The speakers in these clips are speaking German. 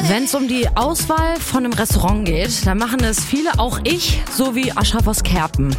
Wenn es um die Auswahl von einem Restaurant geht, dann machen es viele, auch ich, so wie Aschafas Kerpen.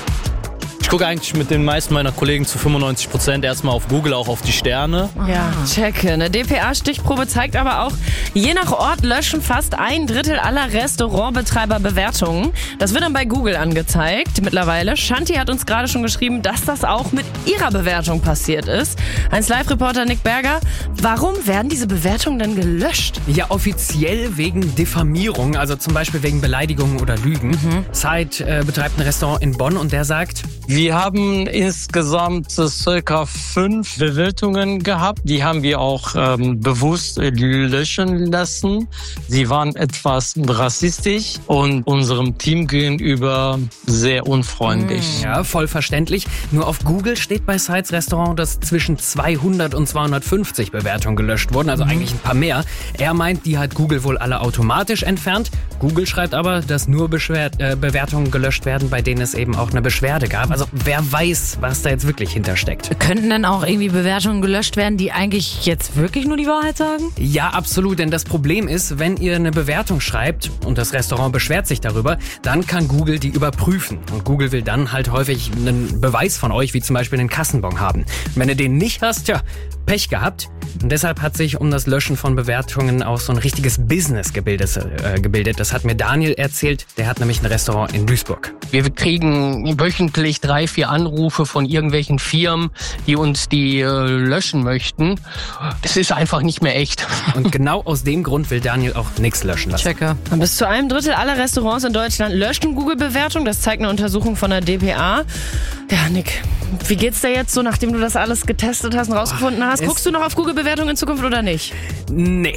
Ich gucke eigentlich mit den meisten meiner Kollegen zu 95% erstmal auf Google, auch auf die Sterne. Ja, checke. Eine dpa-Stichprobe zeigt aber auch, je nach Ort löschen fast 1/3 aller Restaurantbetreiber Bewertungen. Das wird dann bei Google angezeigt mittlerweile. Shanti hat uns gerade schon geschrieben, dass das auch mit ihrer Bewertung passiert ist. 1Live-Reporter Nick Berger, warum werden diese Bewertungen denn gelöscht? Ja, offiziell wegen Diffamierung, also zum Beispiel wegen Beleidigungen oder Lügen. Zeit betreibt ein Restaurant in Bonn und der sagt: Wir haben insgesamt circa 5 Bewertungen gehabt. Die haben wir auch bewusst löschen lassen. Sie waren etwas rassistisch und unserem Team gegenüber sehr unfreundlich. Ja, voll verständlich. Nur auf Google steht bei Sites Restaurant, dass zwischen 200 und 250 Bewertungen gelöscht wurden, also eigentlich ein paar mehr. Er meint, die hat Google wohl alle automatisch entfernt. Google schreibt aber, dass nur Bewertungen gelöscht werden, bei denen es eben auch eine Beschwerde gab. Also wer weiß, was da jetzt wirklich hintersteckt. Könnten denn auch irgendwie Bewertungen gelöscht werden, die eigentlich jetzt wirklich nur die Wahrheit sagen? Ja, absolut, denn das Problem ist, wenn ihr eine Bewertung schreibt und das Restaurant beschwert sich darüber, dann kann Google die überprüfen. Und Google will dann halt häufig einen Beweis von euch, wie zum Beispiel einen Kassenbon haben. Und wenn du den nicht hast, ja, Pech gehabt. Und deshalb hat sich um das Löschen von Bewertungen auch so ein richtiges Business gebildet. Das hat mir Daniel erzählt, der hat nämlich ein Restaurant in Duisburg. Wir kriegen wöchentlich 3-4 Anrufe von irgendwelchen Firmen, die uns die löschen möchten. Das ist einfach nicht mehr echt. Und genau aus dem Grund will Daniel auch nichts löschen lassen. Checke. Bis zu 1/3 aller Restaurants in Deutschland löschen Google-Bewertungen. Das zeigt eine Untersuchung von der dpa. Ja, Nick, wie geht's dir jetzt so, nachdem du das alles getestet hast und rausgefunden hast? Guckst du noch auf Google-Bewertungen in Zukunft oder nicht? Nee.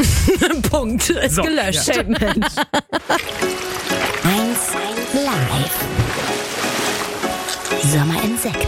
Punkt. Ist gelöscht. Statement. 1 Live. Sommer in Sekt.